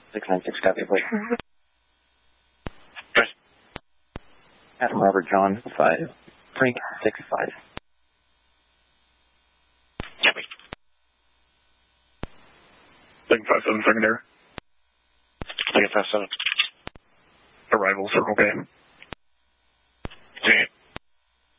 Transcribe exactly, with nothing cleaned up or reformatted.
six nine six, copy, please. Adam Robert John five, Frank six five. Copy. Lincoln five seven secondary. Lincoln five seven. Arrival Circle K.